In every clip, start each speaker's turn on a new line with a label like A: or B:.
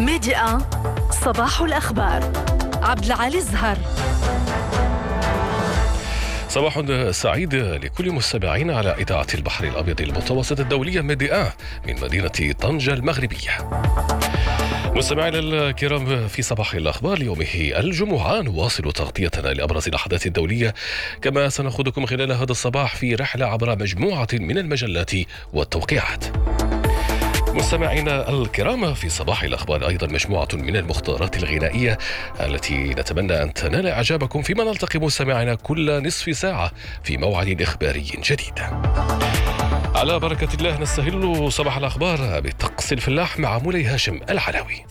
A: ميديا صباح الأخبار. عبد العالي الزهر.
B: صباح سعيد لكل مستمعينا على إذاعة البحر الأبيض المتوسط الدولية ميديا من مدينة طنجة المغربية. مستمعينا الكرام، في صباح الأخبار ليومه الجمعة نواصل تغطيتنا لأبرز الأحداث الدولية، كما سنأخذكم خلال هذا الصباح في رحلة عبر مجموعة من المجلات والتوقيعات. مستمعينا الكرام، في صباح الأخبار أيضا مجموعة من المختارات الغنائية التي نتمنى أن تنال إعجابكم، فيما نلتقي مستمعينا كل نصف ساعة في موعد إخباري جديد. على بركة الله نستهل صباح الأخبار بطقس الفلاح مع مولاي هاشم العلاوي.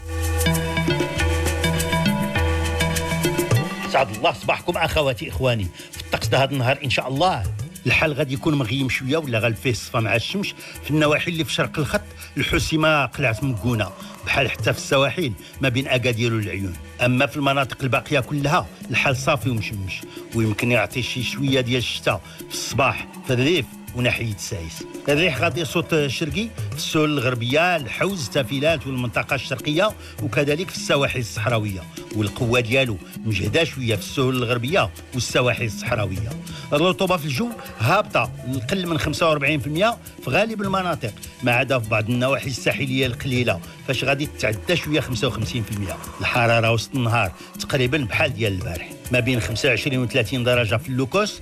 C: سعد الله صباحكم أخواتي إخواني. في الطقس ده هذا النهار إن شاء الله الحال غادي يكون مغيم شويه ولا غالب فيه الصفا مع الشمس. في النواحي اللي في شرق الخط الحسيمه قلعت مكونه، بحال حتى في السواحل ما بين اكادير والعيون. اما في المناطق الباقيه كلها الحال صافي ومشمش، ويمكن يعطي شي شويه ديال الشتاء في الصباح في الريف وناحيه السايس. الريح غادي صوت شرقي في السهول الغربيه، الحوز، التافلات والمنطقه الشرقيه، وكذلك في السواحل الصحراويه، والقوه ديالو مجهده شويه في السهول الغربيه والسواحل الصحراويه. الرطوبه في الجو هابطه نقل من 45% في غالب المناطق، ما عدا في بعض النواحي الساحليه القليله فاش غادي تتعدى شويه 55%. الحراره وسط النهار تقريبا بحال ديال البارح، ما بين 25 و 30 درجه في اللوكوس،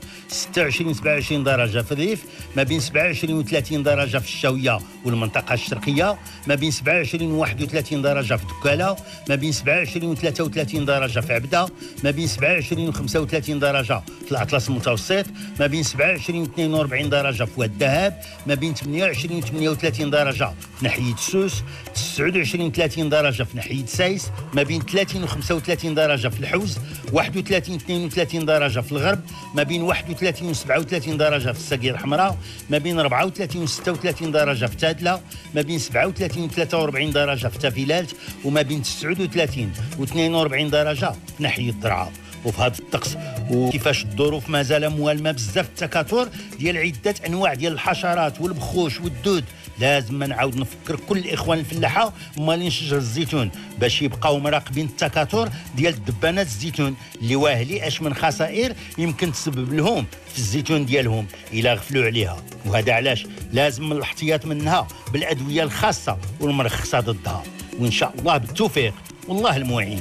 C: 26 27 درجه في الريف، ما بين 27 و 30 درجه في الشاويه والمنطقه الشرقيه، ما بين 27 و 31 درجه في دكاله، ما بين 27 و 33 درجه في عبده، ما بين 27 و 35 درجه في الاطلس المتوسط، ما بين 27 و 42 درجه في واد الذهب، ما بين 28 و 38 درجه في ناحيه السوس، 29 و 30 درجه في ناحيه سايس، ما بين 30 و 35 درجه في الحوز، 31 و 32 درجه في الغرب، ما بين 31 و 37 درجه في الساقية الحمراء، ما بين 34 و 36 درجه في تادله، ما بين 37 و 43 درجه في تافيلات، وما بين 39 و 42 درجه في ناحيه الضرعه. وفي هذا الطقس وكيفاش الظروف مازال موالمه بزاف التكاثر ديال عده انواع ديال الحشرات والبخوش والدود، لازم نعاود نفكر كل الاخوان الفلاحه مالين شجر الزيتون باش يبقاو مراقبين التكاثر ديال الدبانات الزيتون اللي واهلي اش من خسائر يمكن تسبب لهم في الزيتون ديالهم الا غفلوا عليها. وهذا علاش لازم من الاحتياط منها بالادويه الخاصه والمرخصه ضدها، وان شاء الله بالتوفيق والله المعين.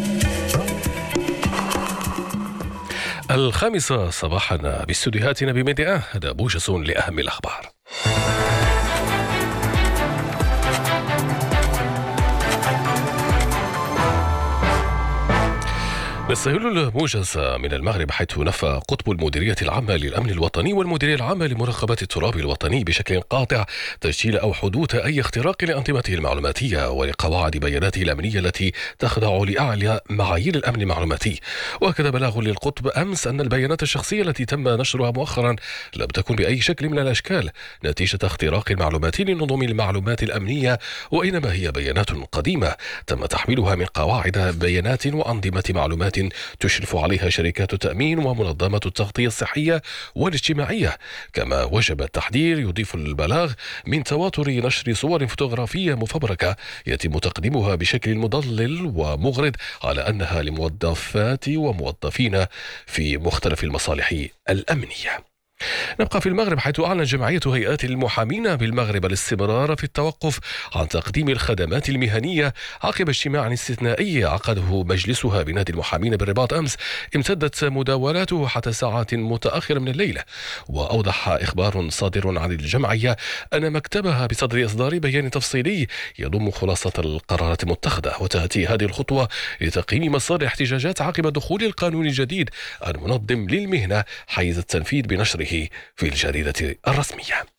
B: 5 صباحا باستديوهاتنا بميديا، هذا موجز لأهم الأخبار. نستهل الموجز من المغرب، حيث نفى قطب المديرية العامة للأمن الوطني والمديرية العامة لمراقبة التراب الوطني بشكل قاطع تسجيل أو حدوث أي اختراق لأنظمته المعلوماتية ولقواعد بياناته الأمنية التي تخضع لأعلى معايير الأمن المعلوماتي. وأكد بلاغ للقطب أمس أن البيانات الشخصية التي تم نشرها مؤخرا لم تكن بأي شكل من الأشكال نتيجة اختراق معلوماتي لنظم المعلومات الأمنية، وإنما هي بيانات قديمة تم تحميلها من قواعد بيانات وأنظمة معلومات تشرف عليها شركات التأمين ومنظمة التغطية الصحية والاجتماعية. كما وجب التحذير، يضيف البلاغ، من تواتر نشر صور فوتوغرافية مفبركة يتم تقديمها بشكل مضلل ومغرض على أنها لموظفات وموظفين في مختلف المصالح الأمنية. نبقى في المغرب، حيث أعلن جمعية هيئات المحامين بالمغرب الاستمرار في التوقف عن تقديم الخدمات المهنية عقب اجتماع استثنائي عقده مجلسها بنادي المحامين بالرباط أمس، امتدت مداولاته حتى ساعات متأخرة من الليل. وأوضح إخبار صادر عن الجمعية أن مكتبها بصدر إصدار بيان تفصيلي يضم خلاصة القرارات المتخذة، وتأتي هذه الخطوة لتقييم مسار الاحتجاجات عقب دخول القانون الجديد المنظم للمهنة حيز التنفيذ بنشره في الجريدة الرسمية.